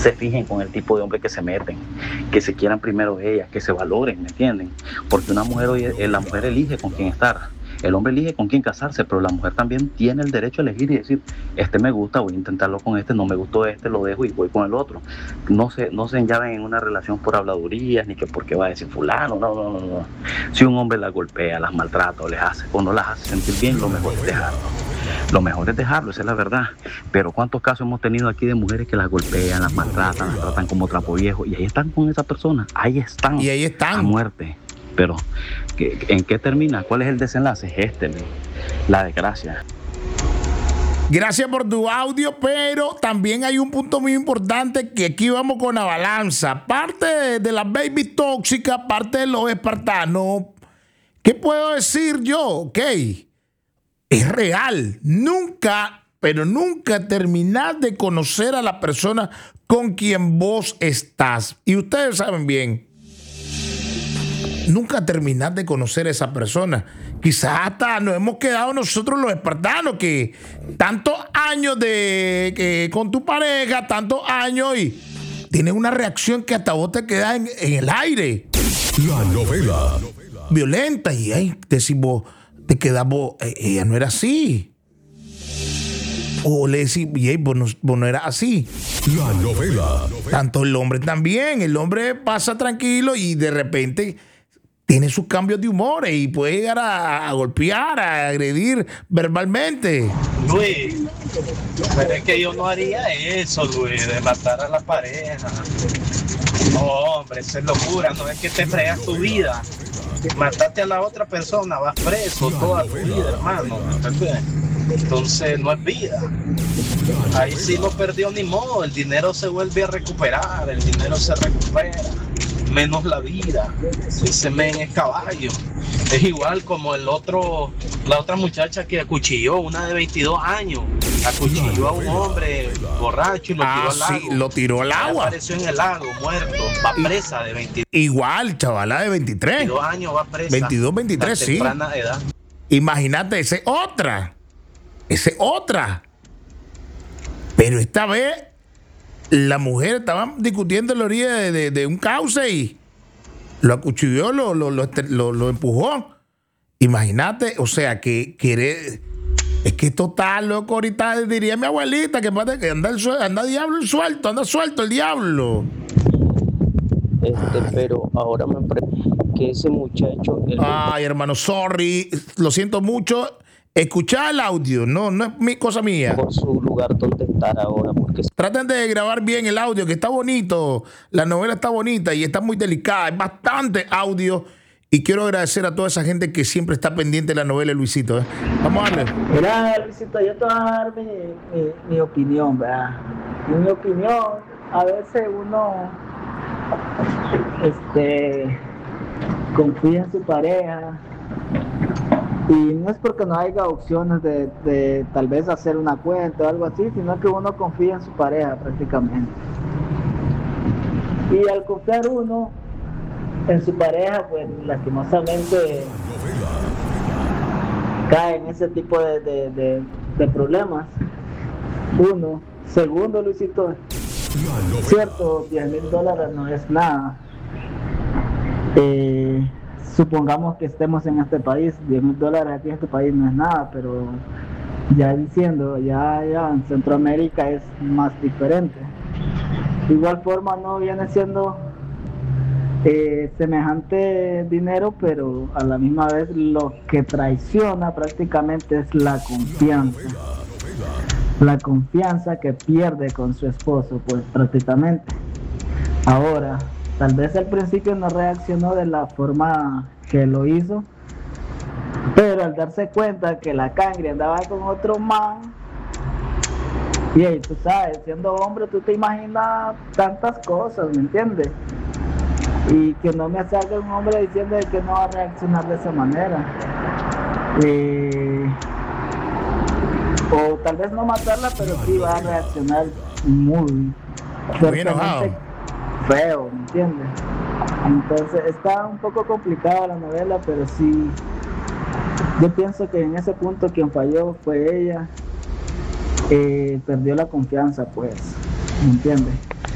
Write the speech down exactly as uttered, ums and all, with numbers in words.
se fijen con el tipo de hombre que se meten, que se quieran primero ellas, que se valoren, ¿me entienden? Porque una mujer hoy, la mujer elige con quién estar. El hombre elige con quién casarse, pero la mujer también tiene el derecho a elegir y decir, este me gusta, voy a intentarlo con este, no me gustó este, lo dejo y voy con el otro. No se, no se enllaven en una relación por habladurías, ni que porque va a decir fulano, no, no, no, no. Si un hombre las golpea, las maltrata o les hace, o no las hace sentir bien, lo mejor es dejarlo. Lo mejor es dejarlo, esa es la verdad. Pero ¿cuántos casos hemos tenido aquí de mujeres que las golpean, las maltratan, las tratan como trapo viejo? Y ahí están con esa persona, ahí están. Y ahí están. A muerte. Pero, ¿en qué termina? ¿Cuál es el desenlace? Este, la desgracia. Gracias por tu audio, pero también hay un punto muy importante que aquí vamos con la balanza. Parte de, de las baby tóxicas, parte de los espartanos. ¿Qué puedo decir yo? Ok, es real. Nunca, pero nunca terminás de conocer a la persona con quien vos estás. Y ustedes saben bien, nunca terminás de conocer a esa persona. Quizás hasta nos hemos quedado nosotros los espartanos, que tantos años de que con tu pareja, tantos años, y tienes una reacción que hasta vos te quedas en, en el aire. La novela. Violenta. Y ahí decís vos, te quedás vos, eh, ella no era así. O le decís, y vos no, vos no eras así. La novela. Tanto el hombre también. El hombre pasa tranquilo y de repente tiene sus cambios de humor y puede llegar a, a golpear, a agredir verbalmente. Luis, pero es que yo no haría eso, Luis, de matar a la pareja. No, hombre, eso es locura, no es que te fregas tu vida. Mataste a la otra persona, vas preso toda tu vida, hermano. Entonces no es vida. Ahí sí no perdió ni modo, el dinero se vuelve a recuperar, el dinero se recupera. Menos la vida. Ese men es caballo. Es igual como el otro, la otra muchacha que acuchilló, una de veintidós años, acuchilló a un hombre borracho y lo ah, tiró al lago. Sí, lo tiró al agua. Apareció en el lago, muerto. Va presa de veintidós. Igual, chavala de veintitrés. veintidós años va presa. veintidós, veintitrés, sí. Temprana edad. Imagínate, ese otra. Ese otra. Pero esta vez la mujer estaba discutiendo en la orilla de, de, de un cauce y lo acuchilló, lo, lo, lo, lo, lo empujó. Imagínate, o sea, que quiere. Es que total, loco, ahorita diría mi abuelita que, que anda, el, anda diablo suelto, anda suelto el diablo. Este, pero ahora me pregunto que ese muchacho. El... Ay, hermano, sorry, lo siento mucho. Escuchar el audio, no, no es mi cosa mía. Por su lugar donde estar ahora, porque traten de grabar bien el audio, que está bonito. La novela está bonita y está muy delicada. Hay bastante audio. Y quiero agradecer a toda esa gente que siempre está pendiente de la novela de Luisito. ¿eh? Vamos a darle. Mira, Luisito, yo te voy a dar mi, mi, mi opinión, ¿verdad? Mi opinión, a veces uno este, confía en su pareja. Y no es porque no haya opciones de, de tal vez hacer una cuenta o algo así, sino que uno confía en su pareja prácticamente. Y al confiar uno en su pareja, pues lastimosamente cae en ese tipo de, de, de, de problemas. Uno. Segundo, Luisito, cierto, diez mil dólares no es nada. Eh... Supongamos que estemos en este país, diez mil dólares aquí en este país no es nada, pero ya diciendo, ya, ya en Centroamérica es más diferente. De igual forma no viene siendo eh, semejante dinero, pero a la misma vez lo que traiciona prácticamente es la confianza. La confianza que pierde con su esposo, pues prácticamente. Ahora, tal vez al principio no reaccionó de la forma que lo hizo, pero al darse cuenta que la cangre andaba con otro man, y ahí tú sabes, siendo hombre tú te imaginas tantas cosas, ¿me entiendes? Y que no me salga un hombre diciendo que no va a reaccionar de esa manera. Eh, o tal vez no matarla, pero sí va a reaccionar muy, muy enojado, feo, ¿me entiendes? Entonces está un poco complicada la novela, pero sí, yo pienso que en ese punto quien falló fue ella. Eh, perdió la confianza, pues, ¿me entiendes?